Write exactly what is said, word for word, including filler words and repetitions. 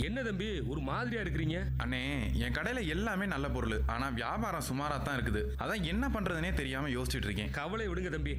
என்ன தம்பி ஒரு மாதிரியா இருக்கிறீங்க? அண்ணே, என் கடையில எல்லாமே நல்ல பொருள். ஆனா வியாபாரம் சுமாரா தான் இருக்குது. அதான் என்ன பண்றதுனே தெரியாம யோசிச்சுட்டு இருக்கேன். கவலை விடுங்க தம்பி.